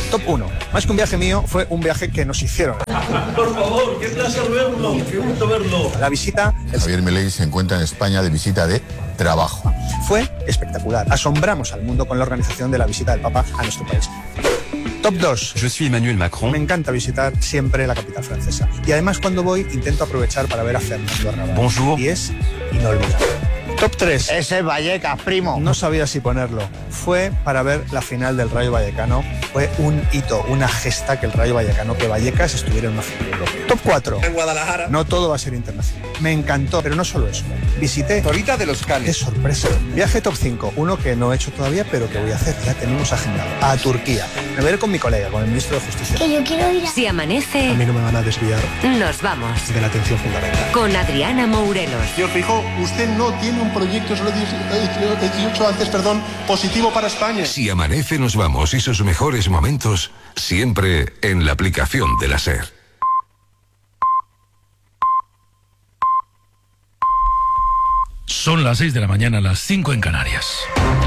Top 1. Más que un viaje mío, fue un viaje que nos hicieron. Por favor, qué placer verlo, qué gusto verlo. La visita... Javier Milei se encuentra en España de visita de trabajo. Fue espectacular. Asombramos al mundo con la organización de la visita del Papa a nuestro país. Top 2. Je suis Emmanuel Macron. Me encanta visitar siempre la capital francesa. Y además cuando voy intento aprovechar para ver a Fernando Arrabal. Bonjour. Y es inolvidable. Top 3. Ese Vallecas, primo. No sabía si ponerlo. Fue para ver la final del Rayo Vallecano. Fue un hito, una gesta que el Rayo Vallecano, que Vallecas estuviera en una final europea. Top 4. En Guadalajara. No todo va a ser internacional. Me encantó, pero no solo eso. Visité Torita de los ¡Qué Canes. sorpresa! Viaje top 5, uno que no he hecho todavía, pero que voy a hacer, ya tenemos agendado. A Turquía. Me veré con mi colega, con el ministro de Justicia. Que yo quiero ir a... Si amanece, A mí no me van a desviar nos vamos. de la atención fundamental. Con Adriana Mourelos. Señor Feijóo, usted no tiene un proyecto, solo he dicho antes, positivo para España. Si amanece nos vamos y sus mejores momentos siempre en la aplicación de la SER. Son las 6 de la mañana, las 5 en Canarias.